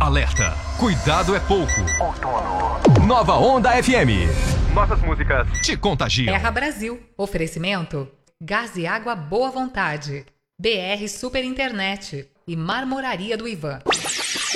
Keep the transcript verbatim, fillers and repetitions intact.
Alerta, cuidado é pouco. Outono. Nova Onda F M. Nossas músicas te contagiam. Terra Brasil. Oferecimento: Gás e Água Boa Vontade, B R Super Internet e Marmoraria do Ivan.